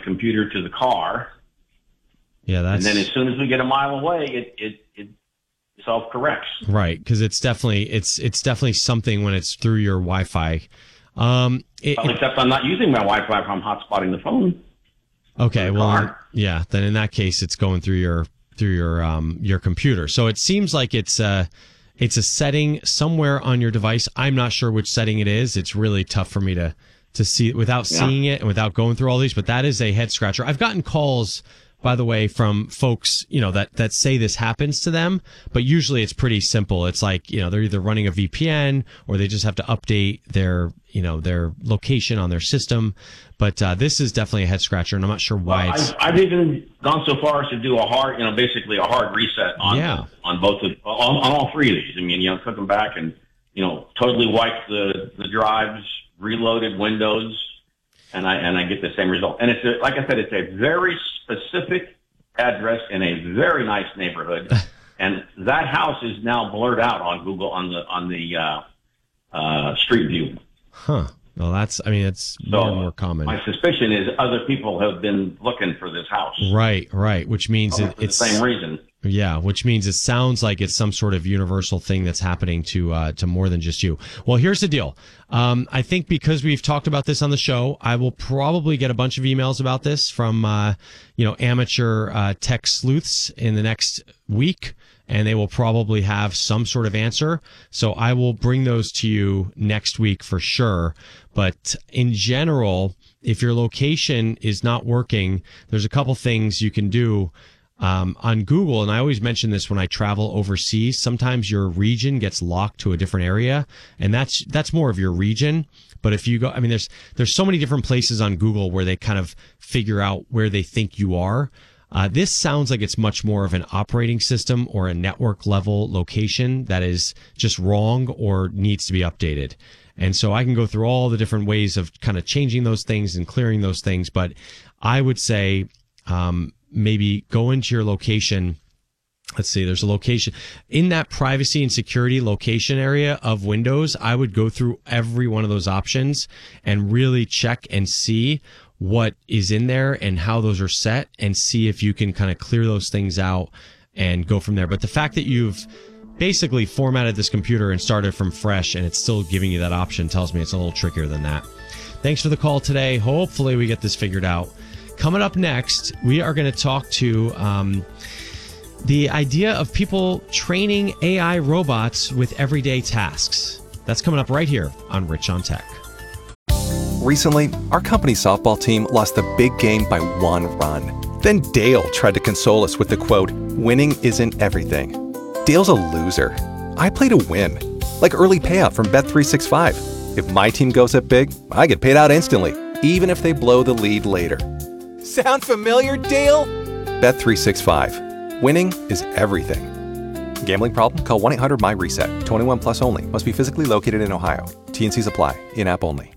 computer to the car. Yeah, and then as soon as we get a mile away, it self-corrects. Right, because it's definitely something when it's through your Wi-Fi. Except I'm not using my Wi-Fi if I'm hotspotting the phone. Okay, well, yeah, then in that case, it's going through your computer. So it seems like it's a setting somewhere on your device. I'm not sure which setting it is. It's really tough for me to see without seeing it and without going through all these. But that is a head scratcher. I've gotten calls, by the way, from folks, that say this happens to them, but usually it's pretty simple. It's like, they're either running a VPN or they just have to update their location on their system. But this is definitely a head scratcher, and I'm not sure why. I've even gone so far as to do a hard, basically a hard reset on all three of these. I mean, took them back and totally wiped the drives, reloaded Windows, and I get the same result. And it's like I said, it's a very specific address in a very nice neighborhood, and that house is now blurred out on Google on the Street View. Huh. Well, it's more and more common. My suspicion is other people have been looking for this house. Right. Which means it's the same reason. Yeah, which means it sounds like it's some sort of universal thing that's happening to more than just you. Well, here's the deal. I think because we've talked about this on the show, I will probably get a bunch of emails about this from amateur tech sleuths in the next week, and they will probably have some sort of answer. So I will bring those to you next week for sure. But in general, if your location is not working, there's a couple things you can do. On Google, and I always mention this when I travel overseas, sometimes your region gets locked to a different area, and that's more of your region. But if you go, there's so many different places on Google where they kind of figure out where they think you are. This sounds like it's much more of an operating system or a network level location that is just wrong or needs to be updated. And so I can go through all the different ways of kind of changing those things and clearing those things. But I would say, maybe go into your location. Let's see, there's a location in that privacy and security location area of Windows. I would go through every one of those options and really check and see what is in there and how those are set, and see if you can kind of clear those things out and go from there. But the fact that you've basically formatted this computer and started from fresh and it's still giving you that option tells me it's a little trickier than that. Thanks for the call today. Hopefully we get this figured out. Coming up next, we are going to talk to the idea of people training AI robots with everyday tasks. That's coming up right here on Rich on Tech. Recently, our company's softball team lost the big game by 1 run. Then Dale tried to console us with the quote, "Winning isn't everything." Dale's a loser. I play to win, like early payout from Bet365. If my team goes up big, I get paid out instantly, even if they blow the lead later. Sound familiar, Dale? Bet365. Winning is everything. Gambling problem? Call 1-800-MY-RESET. 21 plus only. Must be physically located in Ohio. T&Cs apply. In-app only.